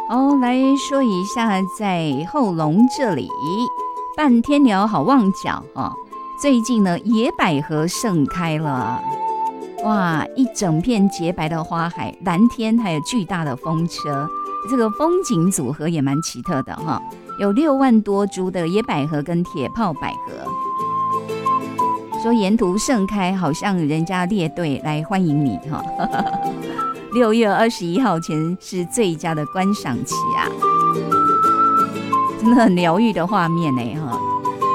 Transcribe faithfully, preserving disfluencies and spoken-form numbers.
好，来说一下在后龙这里，半天鸟好望角哦。最近呢，野百合盛开了，哇，一整片洁白的花海，蓝天还有巨大的风车，这个风景组合也蛮奇特的哈。有六万多株的野百合跟铁炮百合，说沿途盛开，好像人家列队来欢迎你哈。六月二十一号前是最佳的观赏期啊，真的很疗愈的画面呢哈。